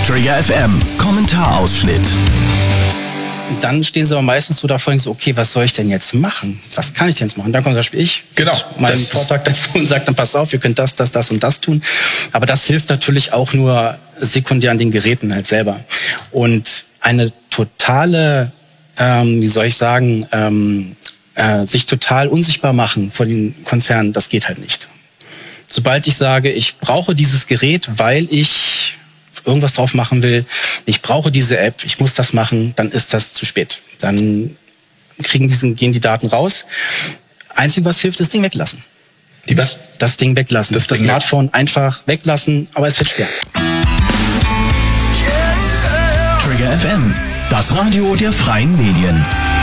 Trigger FM, Kommentarausschnitt. Dann stehen sie aber meistens so davor und so, okay, was soll ich denn jetzt machen? Was kann ich denn jetzt machen? Dann kommt zum Beispiel ich, meinen Vortrag dazu und sagt dann, pass auf, ihr könnt das und das tun. Aber das hilft natürlich auch nur sekundär an den Geräten halt selber. Und eine totale, sich total unsichtbar machen vor den Konzernen, das geht halt nicht. Sobald ich sage, ich brauche dieses Gerät, weil ich irgendwas drauf machen will, ich brauche diese App, ich muss das machen, dann ist das zu spät. Dann gehen die Daten raus. Einzig, was hilft, das Ding weglassen. Das Ding weglassen. Das Smartphone einfach weglassen, aber es wird schwer. Trigger FM, das Radio der freien Medien.